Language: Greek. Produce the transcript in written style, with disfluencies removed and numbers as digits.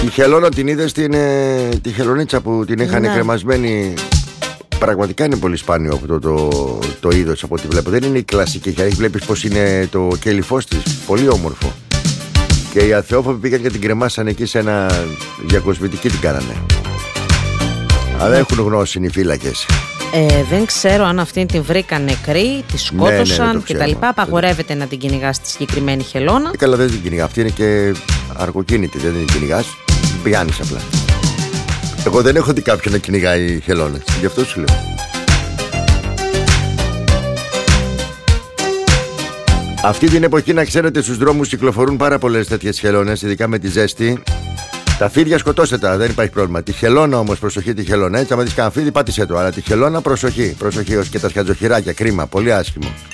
Τη χελώνα την είδες, τη χελωνίτσα που την είχαν κρεμασμένη? Πραγματικά είναι πολύ σπάνιο αυτό το είδος από ό,τι βλέπω. Δεν είναι η κλασική. Βλέπεις πως είναι το κέλυφός της. Πολύ όμορφο. Και οι αθεόφοβοι πήγαν και την κρεμάσαν εκεί σε ένα διακοσμητική την κάνανε. Αλλά έχουν γνώση οι φύλακες. Δεν ξέρω αν αυτήν την βρήκαν νεκρή, τη σκότωσαν κτλ. Απαγορεύεται να την κυνηγάς τη συγκεκριμένη χελώνα. Καλά, δεν την κυνηγά. Αυτή είναι και αργοκίνητη. Δεν την κυνηγάς. Πιάνεις απλά. Εγώ δεν έχω δει κάποιον να κυνηγάει χελώνες. Γι' αυτό σου λέω. Αυτή την εποχή, να ξέρετε, στους δρόμους κυκλοφορούν πάρα πολλές τέτοιες χελώνες, ειδικά με τη ζέστη. Τα φίδια σκοτώστε τα, δεν υπάρχει πρόβλημα. Τη χελώνα όμως, προσοχή τη χελώνα. Έτσι, άμα δεις κανένα φίδι, πάτησε το. Αλλά τη χελώνα, προσοχή. Προσοχή, ως και τα σκατζοχυράκια, κρίμα, πολύ άσχημο.